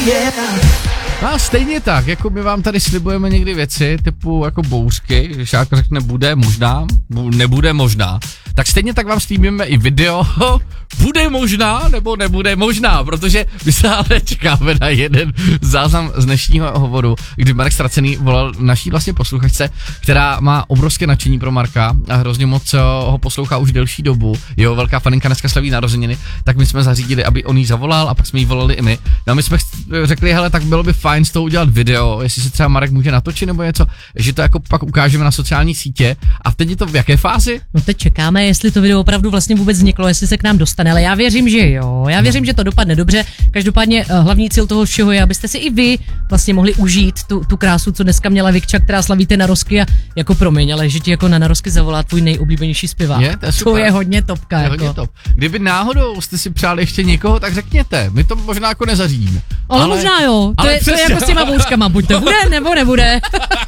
A stejně tak, jako my vám tady slibujeme někdy věci, typu jako bouřky, že Šárka řekne bude možná, nebude možná, tak stejně tak vám slíbíme i video, bude možná, nebo nebude možná, protože my se ale čekáme na jeden záznam z dnešního hovoru, kdy Marek Ztracený volal naší vlastně posluchačce, která má obrovské nadšení pro Marka a hrozně moc ho poslouchá už delší dobu, jeho velká faninka dneska slaví narozeniny, tak my jsme zařídili, aby on jí zavolal a pak jsme jí volali i my. No a my jsme řekli, hele, tak bylo by fajn z toho udělat video, jestli se třeba Marek může natočit nebo něco, že to jako pak ukážeme na sociální sítě. A teď je to v jaké fázi? No teď čekáme, jestli to video opravdu vlastně vůbec vzniklo, jestli se k nám dostane, ale já věřím, že jo. Já věřím, že to dopadne dobře. Každopádně hlavní cíl toho všeho je, abyste si i vy vlastně mohli užít tu krásu, co dneska měla Vikča, která slaví ty narozky a jako promiň, ale že ti jako na narozky zavolá tvůj nejoblíbenější zpěvák. To je hodně topka. Je hodně top. Kdyby náhodou jste si přáli ještě někoho, tak řekněte. My to možná jako nezařídíme. Ale možná jo. To je jako s těma bouřkama, buď to bude, nebo nebude.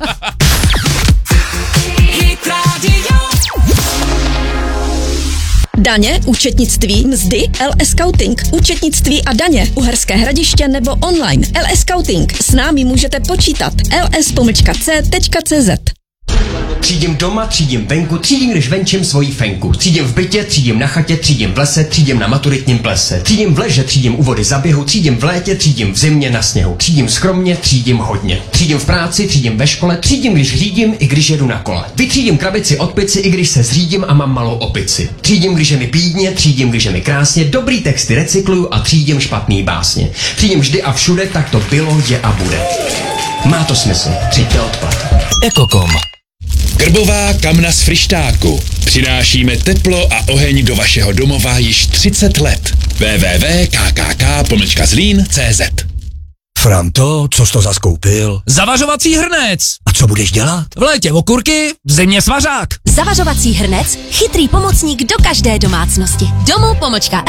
Daně, účetnictví, mzdy, LS Scouting, účetnictví a daně, Uherské Hradiště nebo online. LS Scouting, s námi můžete počítat. ls.c.cz. Třídím doma, třídím venku, třídím, když venčím svoji fenku. Třídím v bytě, třídím na chatě, třídím v lese, třídím na maturitním plese. Třídím v leže, třídím u vody za běhu, třídím v létě, třídím v zimě na sněhu. Třídím skromně, třídím hodně. Třídím v práci, třídím ve škole, třídím, když řídím, i když jedu na kole. Vytřídím krabici od pici, i když se zřídím a mám malou opici. Třídím, když je mi bídně, třídím, když je mi krásně, dobrý texty recykluju a třídím špatný básně. Třídím vždy a všude, tak to bylo, je a bude. Má to smysl, tříďte odpad. Ekokom. Krbová kamna z Fryštáku. Přinášíme teplo a oheň do vašeho domova již 30 let. www.kkk.zlín.cz. Franto, co jsi to zaskoupil? Zavařovací hrnec. A co budeš dělat? V létě okurky, v zimě svařák. Zavařovací hrnec, chytrý pomocník do každé domácnosti. Domů